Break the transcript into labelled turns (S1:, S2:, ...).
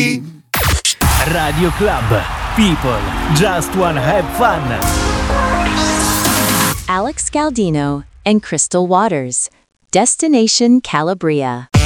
S1: Radio Club. People just wanna have fun.
S2: Alex Galdino and Crystal Waters. Destination Calabria.